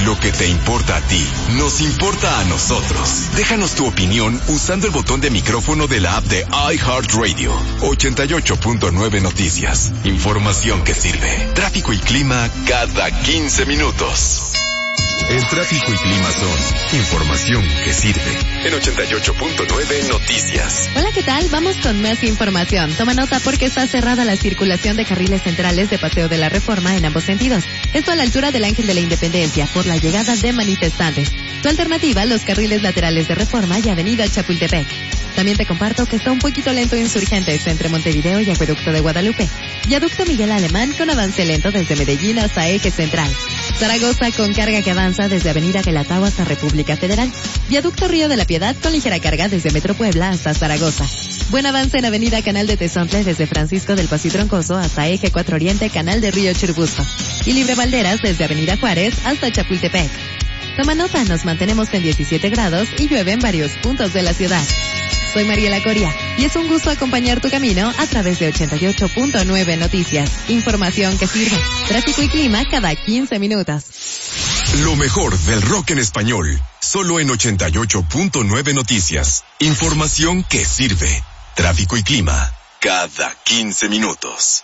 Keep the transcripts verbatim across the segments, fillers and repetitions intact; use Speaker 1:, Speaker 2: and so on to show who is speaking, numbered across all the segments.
Speaker 1: Lo que te importa a ti, nos importa a nosotros. Déjanos tu opinión usando el botón de micrófono de la app de iHeartRadio. ochenta y ocho punto nueve Noticias. Información que sirve. Tráfico y clima cada quince minutos. El tráfico y clima son información que sirve. En ochenta y ocho punto nueve Noticias.
Speaker 2: Hola, ¿qué tal? Vamos con más información. Toma nota porque está cerrada la circulación de carriles centrales de Paseo de la Reforma en ambos sentidos. Esto a la altura del Ángel de la Independencia por la llegada de manifestantes. Su alternativa, los carriles laterales de Reforma y Avenida Chapultepec. También te comparto que está un poquito lento Insurgentes entre Montevideo y Acueducto de Guadalupe. Viaducto Miguel Alemán con avance lento desde Medellín hasta Eje Central. Zaragoza con carga que avanza desde Avenida Gelatao hasta República Federal. Viaducto Río de la Piedad con ligera carga desde Metro Puebla hasta Zaragoza. Buen avance en Avenida Canal de Tezontle desde Francisco del Paso y Troncoso hasta Eje cuatro Oriente, Canal de Río Churubusco. Y Libre Valderas desde Avenida Juárez hasta Chapultepec. Toma nota, nos mantenemos en diecisiete grados y llueve en varios puntos de la ciudad. Soy Mariela Coria y es un gusto acompañar tu camino a través de ochenta y ocho punto nueve Noticias. Información que sirve. Tráfico y clima cada quince minutos.
Speaker 1: Lo mejor del rock en español, solo en ochenta y ocho punto nueve Noticias. Información que sirve. Tráfico y clima cada quince minutos.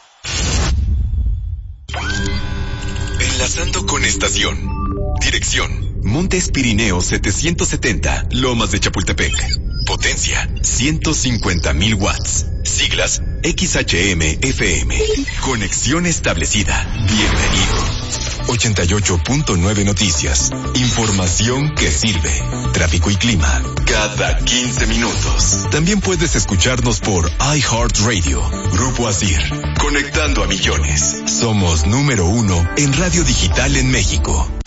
Speaker 1: Enlazando con estación. Dirección: Montes Pirineos setecientos setenta, Lomas de Chapultepec. Potencia: ciento cincuenta mil watts. Siglas: X H M F M. Conexión establecida. Bienvenido. ochenta y ocho punto nueve Noticias. Información que sirve. Tráfico y clima cada quince minutos. También puedes escucharnos por iHeartRadio. Grupo Asir. Conectando a millones. Somos número uno en radio digital en México.